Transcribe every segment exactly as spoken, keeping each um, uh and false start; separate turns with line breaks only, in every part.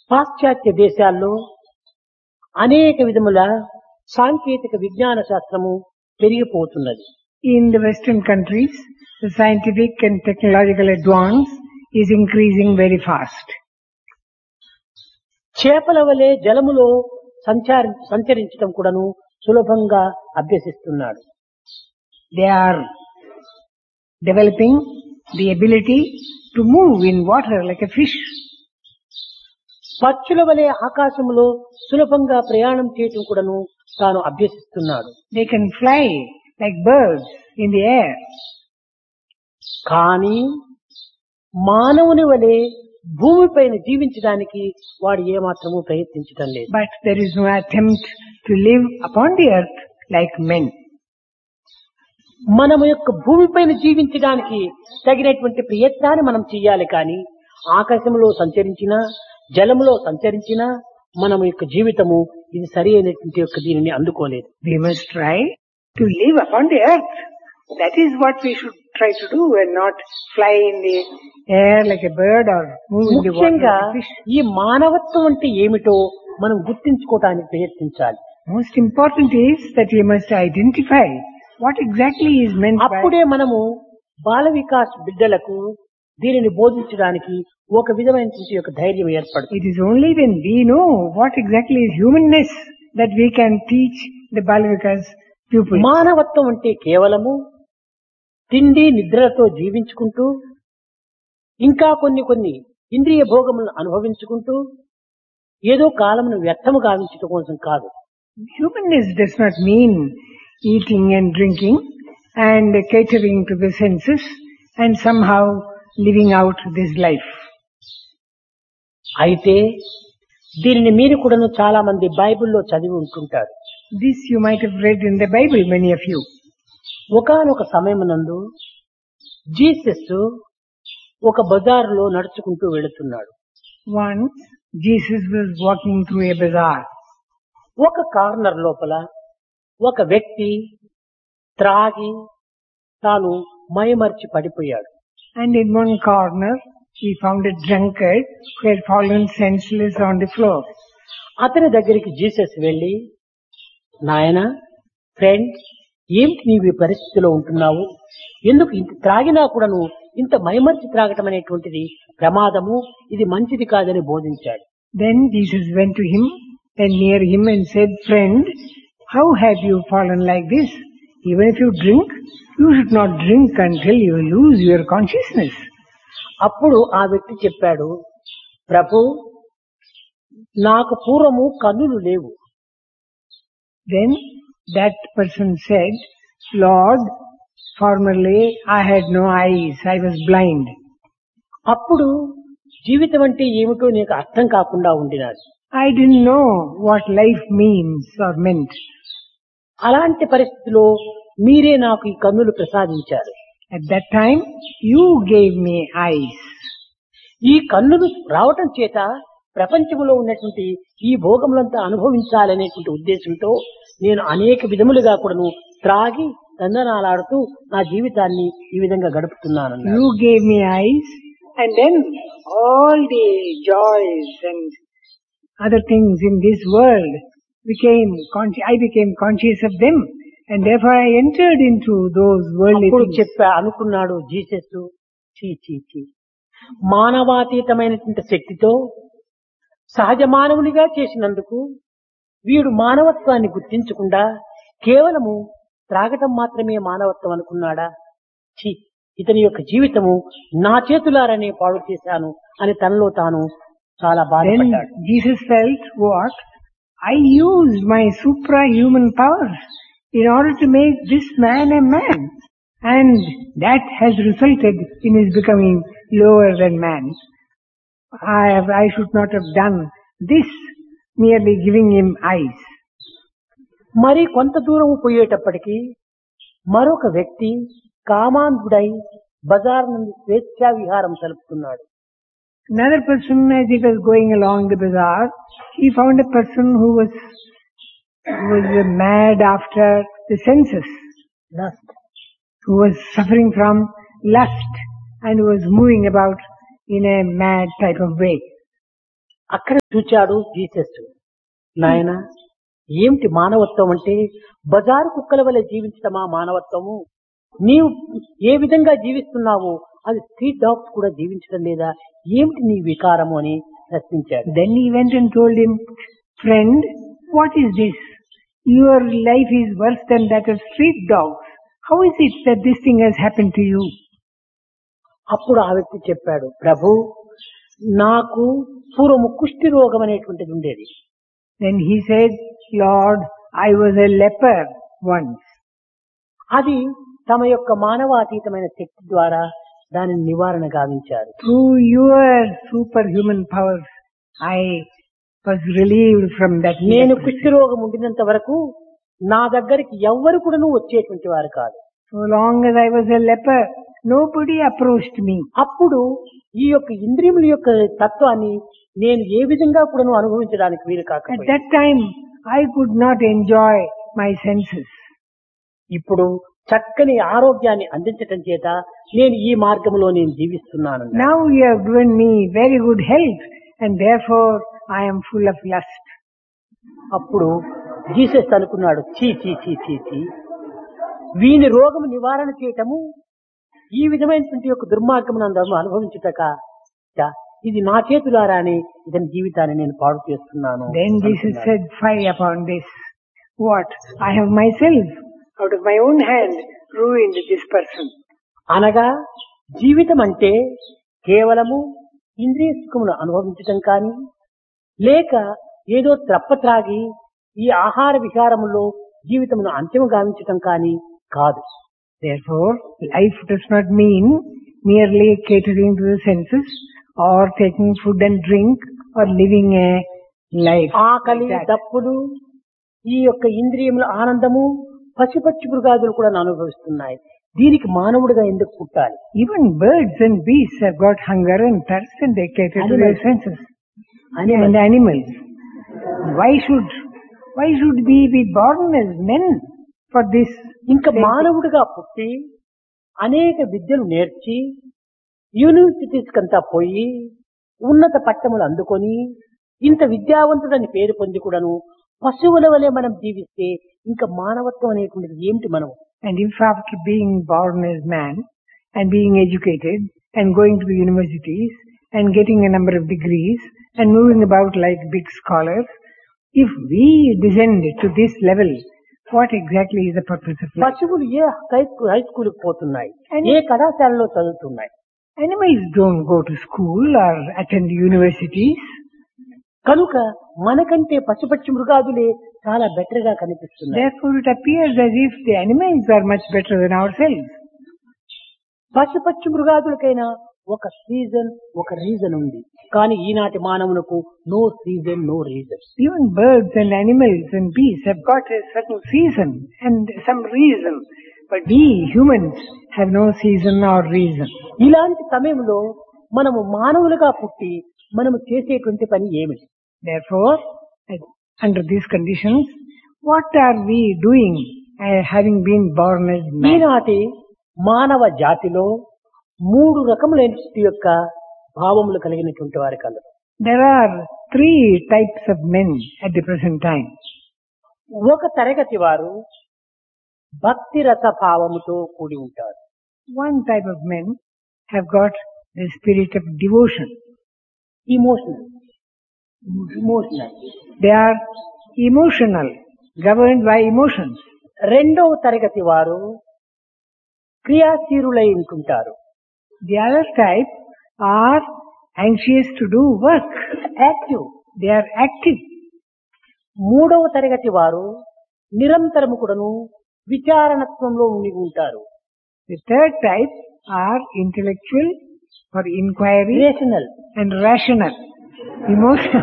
పాశ్చాత్య దేశాల్లో అనేక విధముల సాంకేతిక విజ్ఞాన శాస్త్రము పెరిగిపోతున్నది.
In the Western countries, the scientific and technological advance is increasing very fast.
చేపల వలె జలములో సంచారి సంచరించడం కూడాను సులభంగా అభ్యసిస్తున్నాడు.
They are developing the ability to move in water like a fish.
పక్షుల వలె ఆకాశములో సులభంగా ప్రయాణం చేయటం కూడాను తాను అభ్యసిస్తున్నాడు.
They can fly like birds in the air.
కానీ మానవుని వలె భూమిపైన జీవించడానికి వాడు ఏమాత్రము ప్రయత్నించటం లేదు.
But there is no attempt to live upon the earth like men.
మనము యొక్క భూమిపైన జీవించడానికి తగినటువంటి ప్రయత్నాన్ని మనం చెయ్యాలి. కానీ ఆకాశంలో సంచరించినా జలములో సంచరించినా మన యొక్క జీవితము ఇది సరి అయినటువంటి యొక్క దీనిని అందుకోలేదు.
We must try to live upon the earth. That is what we should try to do, and not fly in the air like a bird or move in the water
ముఖ్యంగా
like a fish.
ఈ మానవత్వం అంటే ఏమిటో మనం గుర్తించుకోవడానికి ప్రయత్నించాలి.
Most important is that we must identify what exactly is meant by.
అప్పుడే మనము బాల వికాస్ బిడ్డలకు దీనిని బోధించడానికి ఒక విధమైనటువంటి యొక్క ధైర్యం ఏర్పడుతుంది.
It is only when we know what exactly is humanness that we can teach the Balavikas pupils.
మానవత్వం అంటే కేవలము తిండి నిద్రలతో జీవించుకుంటూ ఇంకా కొన్ని కొన్ని ఇంద్రియ భోగములను అనుభవించుకుంటూ ఏదో కాలమును వ్యర్థము గావించడం కోసం కాదు.
Humanness does not mean eating and drinking and catering to the senses and somehow living out this life.
అయితే దీనిని మీరు కూడాను చాలా మంది బైబిల్లో చదివి ఉంటుంటారు.
This you might have read in the Bible, many of you.
ఒకానొక సమయమునందు జీసస్ ఒక బజారులో నడుచుకుంటూ వెళుతున్నాడు.
Once Jesus was walking through a bazaar.
ఒక కార్నర్ లోపల ఒక వ్యక్తి త్రాగి తాను మైమర్చి పడిపోయాడు.
And in one corner he found a drunkard who had fallen senseless on the floor.
అతని దగ్గరికి జీసస్ వెళ్లి, నాయనా, ఫ్రెండ్, ఏమిటి నీవు ఈ పరిస్థితిలో ఉంటున్నావు? ఎందుకు ఇంత త్రాగినా కూడాను ఇంత మైమర్చి త్రాగటం అనేటువంటిది ప్రమాదము, ఇది మంచిది కాదని బోధించాడు.
Then Jesus went to him and near him and said, friend, how have you fallen like this? Even if you drink, you should not drink until you lose your consciousness.
అప్పుడు ఆ వ్యక్తి చెప్పాడు, ప్రభు, నాకు పూర్వము కన్నులు లేవు.
Then that person said, Lord, formerly I had no eyes, I was blind.
అప్పుడు జీవితం అంటే ఏమిటో నీకు అర్థం కాకుండా ఉండినాడు.
I didn't know what life means or meant.
అలాంటి పరిస్థితిలో మీరే నాకు ఈ కన్నులు ప్రసాదించారు.
At that time, you gave me eyes.
ఈ కన్నులు రావటం చేత ప్రపంచంలో ఉన్నటువంటి ఈ భోగములంతా అనుభవించాలనేటువంటి ఉద్దేశంతో నేను అనేక విధములుగా కూడాను త్రాగి దందనాలాడుతూ నా జీవితాన్ని ఈ విధంగా గడుపుతున్నాను.
You gave me eyes, and then all the joys and other things in this world became consci- I became conscious of them, and therefore I entered into those worldly
అప్పుడు
things.
చెప్పా అనుకున్నాడు జీసస్, చీ చీ చీ, మానవాతీతమైనటువంటి శక్తితో సహజ మానవునిగా చేసినందుకు వీడు మానవత్వాన్ని గుర్తించకుండా కేవలము త్రాగటం మాత్రమే మానవత్వం అనుకున్నాడా? ఛీ, ఇతని యొక్క జీవితము నా చేతులారనే పాడు చేశాను అని తనలో తాను చాలా
Then
బాధపడ్డాడు.
Jesus felt, what? I used my suprahuman powers in order to make this man a man, and that has resulted in his becoming lower than man. I, have, I should not have done this, merely giving him eyes.
మరి కొంత దూరం పోయేటప్పటికి మరొక వ్యక్తి కామాంధుడై బజార్ నుండి స్వేచ్ఛా విహారం సలుపుతున్నాడు.
Another person, as he was going along the bazaar, he found a person who was who was uh, mad after the senses,
Lust.
who was suffering from lust and who was moving about in a mad type of way.
అక్కడ చూచాడు Jesus. నాయన, ఏమిటి మానవత్వం అంటే? బజారు కుక్కల వలె జీవించటమా మానవత్వము? నీవు ఏ విధంగా జీవిస్తున్నావో అది స్ట్రీట్ డాగ్స్ కూడా జీవించడం లేదా? ఏమిటి నీ వికారము అని ప్రశ్నించాడు.
Then he went and told him, friend, what is this? Your life is worse than that of street dogs. How is it that this thing has happened to you?
అప్పుడు ఆ వ్యక్తి చెప్పాడు, ప్రభు, నాకు పూర్వము కుష్టి రోగం అనేటువంటిది ఉండేది.
Then he said, Lord, I was a leper once.
అది తమ యొక్క మానవాతీతమైన శక్తి ద్వారా దానిని నివారణ గావించారు.
Through your superhuman powers, I was relieved from that
నేను
leprosy.
కుష్టి రోగం ఉండినంత వరకు నా దగ్గరికి ఎవ్వరు కూడా వచ్చేటువంటి వారు కాదు.
So long as I was a leper, nobody approached me.
అప్పుడు ఈ యొక్క ఇంద్రియముల యొక్క తత్వాన్ని నేను ఏ విధంగా కూడా అనుభవించడానికి వీలు
At
కాకపోయింది.
that time, I could not enjoy my senses.
ఇప్పుడు చక్కని ఆరోగ్యాన్ని అందించటం చేత నేను ఈ మార్గంలో నేను జీవిస్తున్నాను.
Now you have given me very good health, and therefore I am full of lust.
అప్పుడు జీసస్ అనుకున్నాడు, చీ చీ చీ చీ చీ వీని రోగము నివారణ చేయటము ఈ విధమైనటువంటి యొక్క దుర్మార్గమును అందరూ అనుభవించుటక చ, ఇది నా చేతులారానే ఇతని జీవితాన్ని నేను పాడు చేస్తున్నాను.
Then Jesus
అనుకున్నాడు.
said, fie upon this. What? I have myself, out of my own hand, ruined this person.
అనగా జీవితం అంటే కేవలము ఇంద్రియ సుఖమును అనుభవించటం కానీ, లేక ఏదో త్రప్ప త్రాగి ఈ ఆహార విహారములో జీవితమును అంత్యము గావించటం కానీ కాదు.
Therefore, life does not mean merely catering to the senses, or taking food and drink, or living a life.
ఆకలి,
like that.
దప్పులు, ఈ యొక్క ఇంద్రియముల ఆనందము పశుపక్షి మృగాదులు కూడా అనుభవిస్తున్నాయి. దీనికి మానవుడిగా ఎందుకు పుట్టాలి?
Even birds and beasts have got hunger and thirst, and they cater to their
Animals.
senses.
Animals.
And animals. Why should why should we be born as men for this?
ఇంకా
same thing?
మానవుడిగా పుట్టి అనేక విద్యలు నేర్చి universities కంతా పోయి ఉన్నత పట్టములు అందుకొని ఇంత విద్యావంతుడని పేరు పొంది కూడాను పశువుల వలె మనం జీవిస్తే ఇంకా మానవత్వం అనేటువంటిది ఏమిటి? మనం
And if after being born as man and being educated and going to the universities and getting a number of degrees and moving about like big scholars, if we descend to this level, what exactly is the purpose of life?
పశువులు ఏ high high స్కూల్కి పోతున్నాయి,
And-
ఏ కళాశాలలో చదువుతున్నాయి.
Animals don't go to school or attend universities.
కనుక మనకంటే పశుపక్షి మృగాదులే చాలా better గా కనిపిస్తున్నాయి.
Therefore it appears as if the animals are much better than ourselves.
పశుపక్షి మృగాదులకైనా ఒక సీజన్, ఒక రీజన్ ఉంది. కానీ ఈనాటి మానవులకు no season, no reason.
Even birds and animals and beasts have got a certain season and some reason. But we humans have no season or reason.
ఇలాంటి సమయంలో మనము మానవులుగా పుట్టి మనము చేసేటువంటి పని ఏమిటి?
Therefore, at- under these conditions, what are we doing uh, having been born as man?
ఈనాటి మానవ జాతిలో మూడు రకములైన యొక్క భావములు కలిగినటువంటి వారి colour.
There are three types of men at the present time.
ఒక తరగతి వారు భక్తి రస భావముతో కూడి ఉంటారు.
One type of men have got the spirit of devotion.
Emotional emotional
They are emotional, governed by emotions.
రెండవ తరగతి వారు క్రియాశీలులై ఉంటుంటారు.
The other type are anxious to do work.
Active.
They are active.
మూడవ తరగతి వారు నిరంతరము కూడాను విచారణత్వంలో ఉండి ఉంటారు.
The third type are intellectual or inquiry
rational.
and rational. Emotion,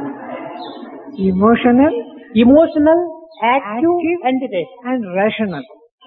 emotional
emotional, active
Active.
And rational.
and rational.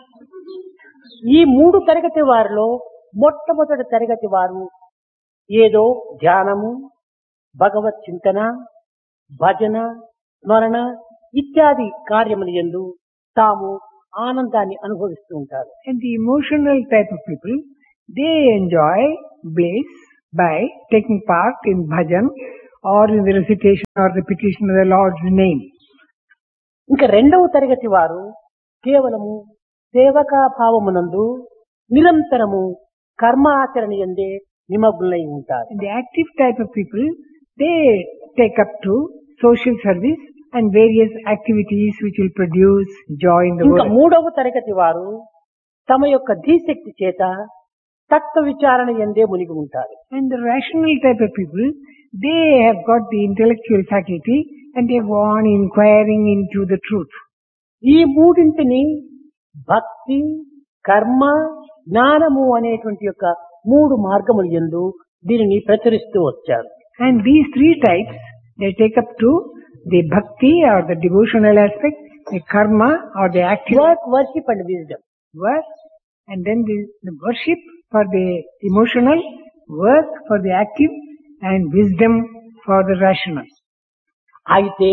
ఈ మూడు తరగతి వారిలో మొట్టమొదటి తరగతి వారు ఏదో ధ్యానము, భగవత్ చింతన, భజన, స్మరణ ఇత్యాది కార్యములు యందు తాము ఆనందాన్ని అనుభవిస్తూ ఉంటారు.
And the emotional type of people, they enjoy bliss by taking part in bhajan or in the recitation or repetition of the Lord's name.
ఇంకా రెండవ తరగతి వారు కేవలము సేవకా భావమునందు నిరంతరము కర్మాచరణ యందే నిమగ్నులై ఉంటారు.
And the active type of people, they take up to social service and various activities which will produce joy in the
ఇంకా
world.
మూడవ తరగతి వారు తమ యొక్క ధీశక్తి చేత తత్వ విచారణ యందే మునిగి ఉంటారు.
And the rational type of people, they have got the intellectual faculty and they go on inquiring into the truth.
ఈ మూడింటిని భక్తి, కర్మ, జ్ఞానము అనేటువంటి యొక్క మూడు మార్గములు యందు దీనిని ప్రచురిస్తూ వచ్చారు.
And these three types, they take up to the bhakti or the devotional aspect, the karma or the active
work, worship and wisdom.
work, and then the, the worship for the emotional, work for the active, and wisdom for the rational.
అయితే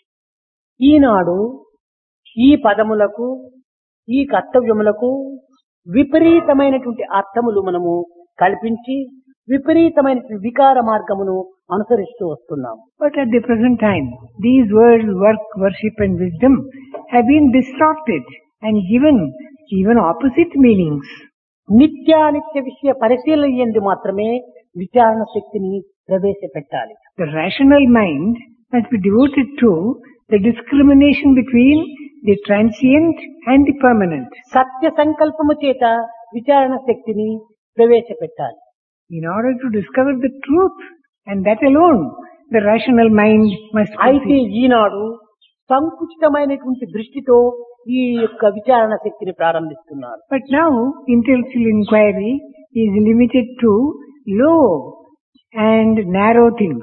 ఈనాడు ఈ పదములకు, ఈ కర్తవ్యములకు విపరీతమైనటువంటి అర్థములు మనము కల్పించి విపరీతమైన వికార మార్గమును అనుసరిస్తూ వస్తున్నాం.
But at the present time, these words, work, worship and wisdom have been distorted and given even opposite meanings.
నిత్యానిత్య విషయ పరిశీలన యందు మాత్రమే విచారణ శక్తిని ప్రవేశపెట్టాలి.
The rational mind must be devoted to the discrimination between the transient and the permanent.
సత్య సంకల్పము చేత విచారణ శక్తిని ప్రవేశపెట్టాలి.
In order to discover the truth, and that alone, the rational mind must
అయితే
proceed.
ఈనాడు సంకుచితమైనటువంటి దృష్టితో ఈ యొక్క విచారణ శక్తిని ప్రారంభిస్తున్నారు.
But now, intellectual inquiry is limited to low and narrow things.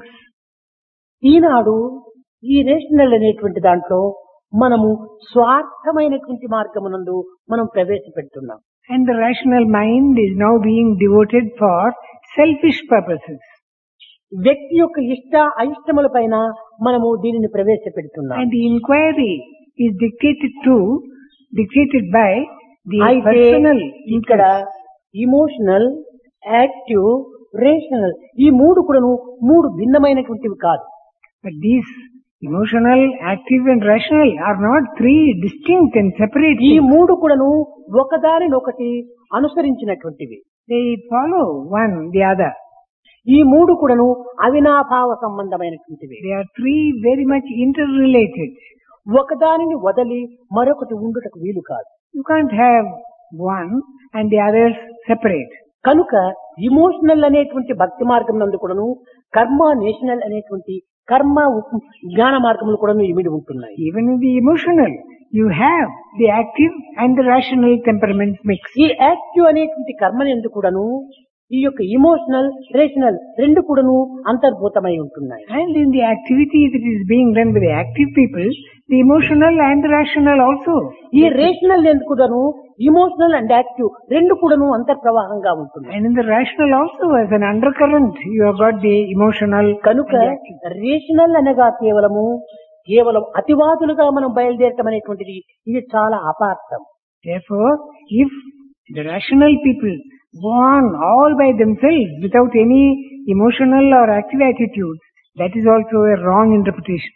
ఈనాడు ఈ రేషనల్ అనేటువంటి దాంట్లో మనము స్వార్థమైనటువంటి మార్గమునందు మనం ప్రవేశపెడుతున్నాం.
And the rational mind is now being devoted for selfish purposes.
వ్యక్తి యొక్క ఇష్ట అయిష్టముల పైన మనము దీనిని ప్రవేశపెడుతున్నాం.
And the inquiry is dictated to, dictated by the
అయితే
personal
ఇక్కడ
interest.
ఇమోషనల్, యాక్టివ్, రేషనల్ ఈ మూడు కూడాను మూడు భిన్నమైనటువంటివి కాదు.
But these emotional, active and rational are not three distinct and separate
ఈ
things.
మూడు కూడాను ఒకదానినొకటి అనుసరించినటువంటివి.
They follow one the other.
ఈ మూడు కూడాను అవినాభావ సంబంధమైనటువంటివి.
They are three very much interrelated.
ఒకదానిని వదలి మరొకటి ఉండుటకు వీలు కాదు.
You can't have one and the others separate.
కనుక ఇమోషనల్ అనేటువంటి భక్తి మార్గం నందు కూడాను కర్మ, నేషనల్ అనేటువంటి కర్మ జ్ఞాన మార్గములు కూడాను ఇమిడి ఉంటున్నాయి.
Even in the emotional, you have the active and the rational temperaments mixed.
ఈ యాక్టివ్ అనేటువంటి కర్మని ఎందుకు కూడాను ఈ యొక్క ఇమోషనల్, రేషనల్ రెండు కూడాను అంతర్భూతమై ఉంటున్నాయి.
And in the activity that is being done by the active people, the emotional and the rational also.
ఈ రేషనల్ ఎందుకు కూడాను ఇమోషనల్ అండ్ యాక్టివ్ రెండు కూడాను అంతర్ప్రవాహంగా ఉంటున్నాయి.
And in the rational also, as an undercurrent, you have got the emotional
కనుక
and the active.
Rational అనగా కేవలము కేవలం అతివాదులుగా మనం బయలుదేరటం అనేటువంటిది ఇది చాలా అపార్థం.
Therefore, if the rational people go on all by themselves without any emotional or active attitude, that is also a wrong interpretation.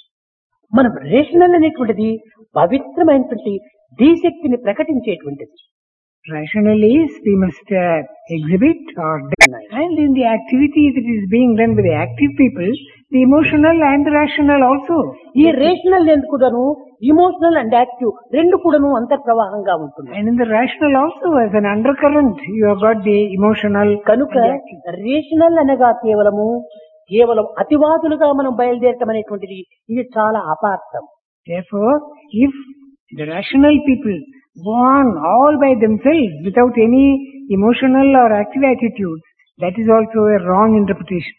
మనం రేషనల్ అనేటువంటిది పవిత్రమైనటువంటి ధీశక్తిని ప్రకటించేటువంటిది.
Rational is we must uh, exhibit or deny. And in the activity that is being done by the active people, the emotional and the rational also.
ఈ rational ఎందుకు కూడాను emotional and active రెండు కూడాను అంతర్ప్రవాహంగా ఉంటుంది.
And in the rational also, as an undercurrent, you have got the emotional
కనుక
and the active.
Rational అనగా కేవలము కేవలం అతివాదులుగా మనం బయలుదేరటం అనేటువంటిది ఇది చాలా అపార్థం.
Therefore, if the rational people go on all by themselves without any emotional or active attitude, that is also a wrong interpretation.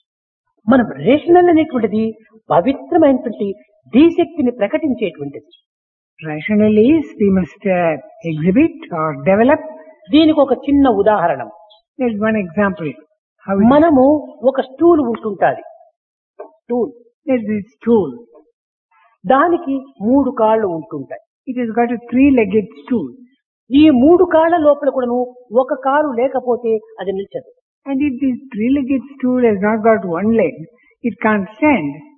మనం రేషనల్ అనేటువంటిది పవిత్రమైనటువంటి ధీశక్తిని ప్రకటించేటువంటిది.
Rational is we must uh, exhibit or develop.
దీనికి ఒక చిన్న ఉదాహరణ.
There is one example. How it is.
మనము ఒక stool ఉంటుంటాది. Stool
There is this stool.
దానికి మూడు కాళ్ళు ఉంటుంటాయి.
It has got a three-legged stool.
ఈ మూడు కాళ్ళ లోపల కూడాను ఒక కాలు లేకపోతే అది నిల్చదు.
And if this three-legged stool has not got one leg, it can't stand.